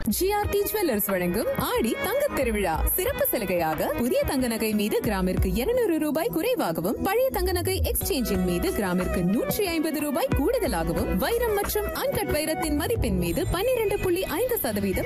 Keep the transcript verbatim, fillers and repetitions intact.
GRT jewellers வழங்கும் ஆடி தங்கத் திருவிழா சிறப்பு சலுகையாக புதிய தங்க நகை மீது கிராமிற்கு இருநூறு ரூபாய் குறைவாகவும் பழைய தங்க நகை எக்ஸ்சேஞ்சின் மீது கிராமிற்கு நூற்றி ஐம்பது ரூபாய் கூடுதலாகவும் வைரம் மற்றும் அன்கட் வைரத்தின் மதிப்பின் மீது பன்னிரண்டு புள்ளி ஐந்து சதவீதம்